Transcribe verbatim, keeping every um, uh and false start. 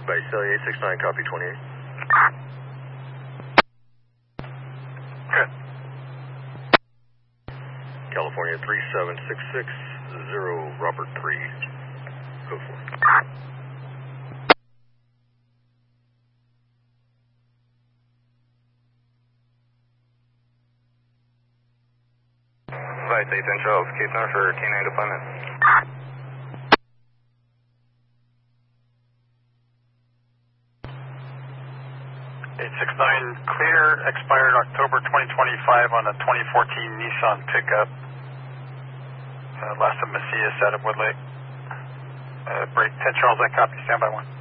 Base Celly eight six nine, copy twenty-eight. Good. California three seven six six zero, Robert three. Go for it. Vice eight ten Charles, case number for K nine deployment. eight six nine, clear, expired October twenty twenty-five on a twenty fourteen Nissan pickup. Uh, last of Macias out of Wood Lake. Uh, break ten Charles, I copy, standby one.